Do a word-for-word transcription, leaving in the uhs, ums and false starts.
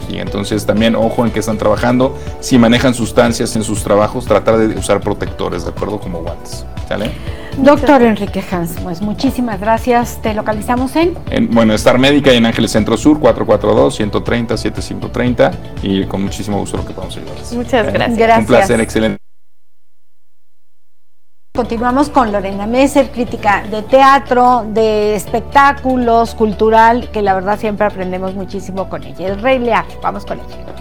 fatiga. Entonces también ojo en qué están trabajando. Si manejan sustancias en sus trabajos, tratar de usar protectores, ¿de acuerdo? Como guantes, ¿sale? Doctor Enrique Hans, pues muchísimas gracias. ¿Te localizamos en? en bueno, Star Médica y en Ángeles Centro Sur, cuatro cuatro dos, uno tres cero, siete cinco tres cero, y con muchísimo gusto lo que podamos ayudarles. Muchas ¿Eh? gracias. Gracias. Un placer, excelente. Continuamos con Lorena Messer, crítica de teatro, de espectáculos, cultural, que la verdad siempre aprendemos muchísimo con ella. El Rey Lear, vamos con ella.